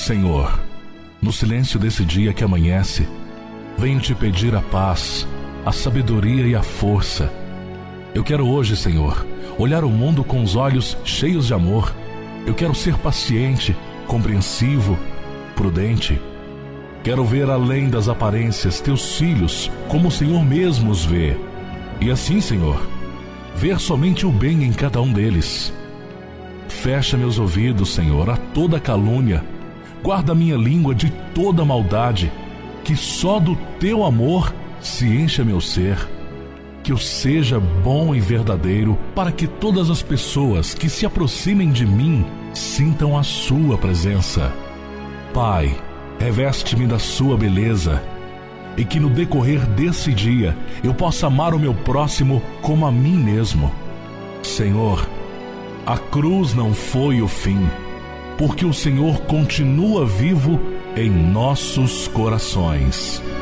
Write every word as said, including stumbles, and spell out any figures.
Senhor, no silêncio desse dia que amanhece, venho te pedir a paz, a sabedoria e a força. Eu quero hoje, Senhor, olhar o mundo com os olhos cheios de amor. Eu quero ser paciente, compreensivo, prudente. Quero ver além das aparências teus filhos como o Senhor mesmo os vê. E assim, Senhor, ver somente o bem em cada um deles. Fecha meus ouvidos, Senhor, a toda calúnia. Guarda minha língua de toda maldade. Que só do teu amor se encha meu ser. Que eu seja bom e verdadeiro, para que todas as pessoas que se aproximem de mim sintam a sua presença. Pai, reveste-me da sua beleza, e que no decorrer desse dia eu possa amar o meu próximo como a mim mesmo. Senhor, a cruz não foi o fim, porque o Senhor continua vivo em nossos corações.